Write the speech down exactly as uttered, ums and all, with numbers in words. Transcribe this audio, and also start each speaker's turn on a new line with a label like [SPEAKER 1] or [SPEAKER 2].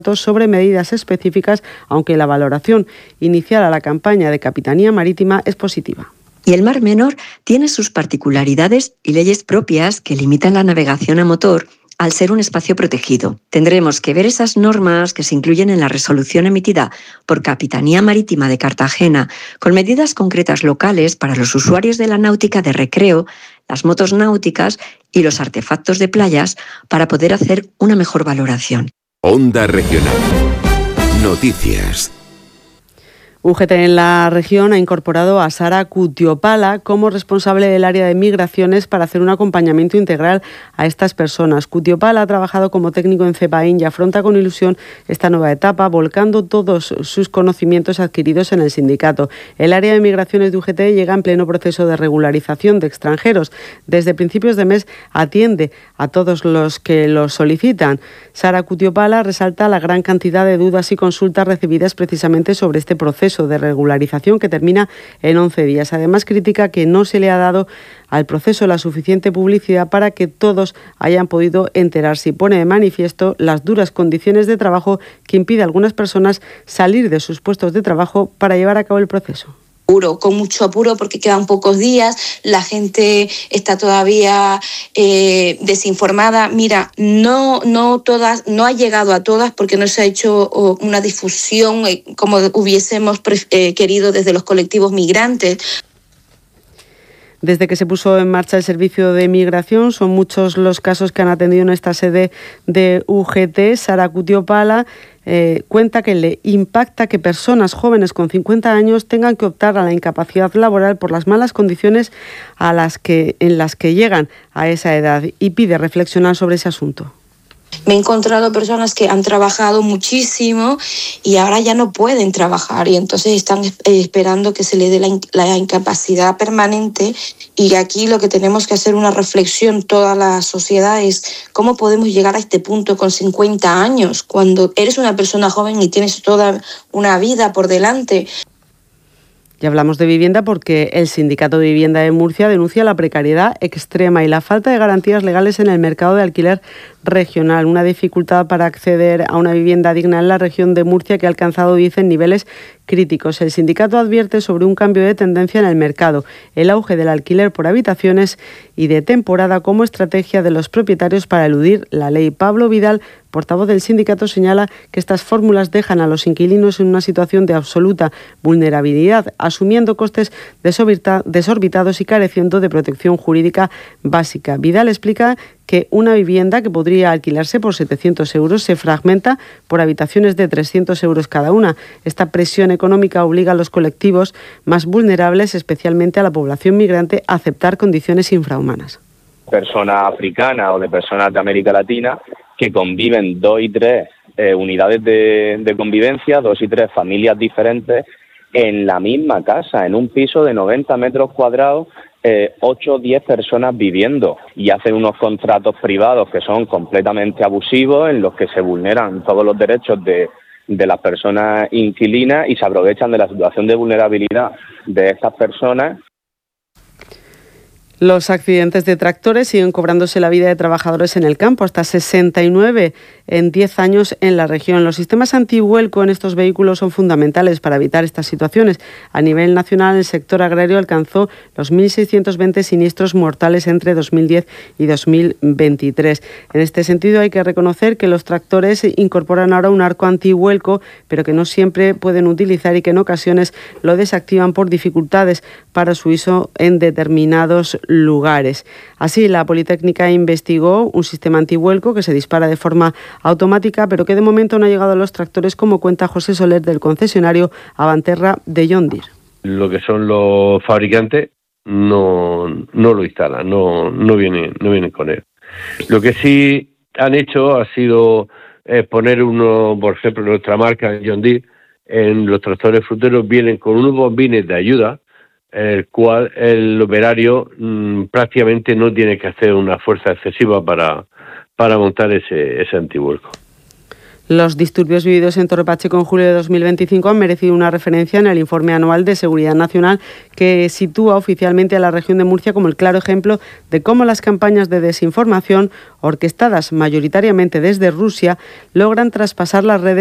[SPEAKER 1] sobre medidas específicas, aunque la valoración inicial a la campaña de Capitanía Marítima es positiva.
[SPEAKER 2] Y el Mar Menor tiene sus particularidades y leyes propias que limitan la navegación a motor al ser un espacio protegido. Tendremos que ver esas normas que se incluyen en la resolución emitida por Capitanía Marítima de Cartagena, con medidas concretas locales para los usuarios de la náutica de recreo, las motos náuticas y los artefactos de playas, para poder hacer una mejor valoración.
[SPEAKER 3] Onda Regional. Noticias.
[SPEAKER 1] U G T en la región ha incorporado a Sara Cutiopala como responsable del área de migraciones para hacer un acompañamiento integral a estas personas. Cutiopala ha trabajado como técnico en CEPAIN y afronta con ilusión esta nueva etapa, volcando todos sus conocimientos adquiridos en el sindicato. El área de migraciones de U G T llega en pleno proceso de regularización de extranjeros. Desde principios de mes atiende a todos los que lo solicitan. Sara Cutiopala resalta la gran cantidad de dudas y consultas recibidas precisamente sobre este proceso de regularización que termina en once días. Además, critica que no se le ha dado al proceso la suficiente publicidad para que todos hayan podido enterarse, y pone de manifiesto las duras condiciones de trabajo que impide a algunas personas salir de sus puestos de trabajo para llevar a cabo el proceso.
[SPEAKER 4] Con mucho apuro porque quedan pocos días, la gente está todavía eh, desinformada. Mira, no, no todas, no ha llegado a todas porque no se ha hecho oh, una difusión eh, como hubiésemos eh, querido desde los colectivos migrantes.
[SPEAKER 1] Desde que se puso en marcha el servicio de migración, son muchos los casos que han atendido en esta sede de U G T. Sara Cutiopala eh, cuenta que le impacta que personas jóvenes con cincuenta años tengan que optar a la incapacidad laboral por las malas condiciones a las que, en las que llegan a esa edad, y pide reflexionar sobre ese asunto.
[SPEAKER 4] Me he encontrado personas que han trabajado muchísimo y ahora ya no pueden trabajar, y entonces están esperando que se les dé la, la incapacidad permanente. Y aquí lo que tenemos que hacer una reflexión toda la sociedad es cómo podemos llegar a este punto con cincuenta años, cuando eres una persona joven y tienes toda una vida por delante.
[SPEAKER 1] Ya hablamos de vivienda porque el Sindicato de Vivienda de Murcia denuncia la precariedad extrema y la falta de garantías legales en el mercado de alquiler regional, una dificultad para acceder a una vivienda digna en la región de Murcia que ha alcanzado, dicen, niveles críticos. El sindicato advierte sobre un cambio de tendencia en el mercado, el auge del alquiler por habitaciones y de temporada como estrategia de los propietarios para eludir la ley. Pablo Vidal, portavoz del sindicato, señala que estas fórmulas dejan a los inquilinos en una situación de absoluta vulnerabilidad, asumiendo costes desorbitados y careciendo de protección jurídica básica. Vidal explica que una vivienda que podría alquilarse por setecientos euros se fragmenta por habitaciones de trescientos euros cada una. Esta presión económica obliga a los colectivos más vulnerables, especialmente a la población migrante, a aceptar condiciones infrahumanas.
[SPEAKER 5] Personas africanas o de personas de América Latina que conviven dos y tres eh, unidades de, de convivencia, dos y tres familias diferentes en la misma casa, en un piso de noventa metros cuadrados, eh, ocho o diez personas viviendo, y hacen unos contratos privados que son completamente abusivos, en los que se vulneran todos los derechos de, de las personas inquilinas y se aprovechan de la situación de vulnerabilidad de estas personas.
[SPEAKER 1] Los accidentes de tractores siguen cobrándose la vida de trabajadores en el campo, hasta sesenta y nueve en diez años en la región. Los sistemas antivuelco en estos vehículos son fundamentales para evitar estas situaciones. A nivel nacional, el sector agrario alcanzó los mil seiscientos veinte siniestros mortales entre dos mil diez y dos mil veintitrés. En este sentido, hay que reconocer que los tractores incorporan ahora un arco antivuelco, pero que no siempre pueden utilizar y que en ocasiones lo desactivan por dificultades para su uso en determinados lugares. Así, la Politécnica investigó un sistema antivuelco que se dispara de forma automática, pero que de momento no ha llegado a los tractores, como cuenta José Soler del concesionario Avanterra de John Deere.
[SPEAKER 6] Lo que son los fabricantes no, no lo instalan, no, no vienen, no vienen con él. Lo que sí han hecho ha sido eh, poner uno, por ejemplo, nuestra marca John Deere, en los tractores fruteros vienen con unos bombines de ayuda, el cual el operario mmm, prácticamente no tiene que hacer una fuerza excesiva para, para montar ese, ese antivuelco.
[SPEAKER 1] Los disturbios vividos en Torre Pacheco en julio de dos mil veinticinco han merecido una referencia en el Informe Anual de Seguridad Nacional, que sitúa oficialmente a la región de Murcia como el claro ejemplo de cómo las campañas de desinformación, orquestadas mayoritariamente desde Rusia, logran traspasar las redes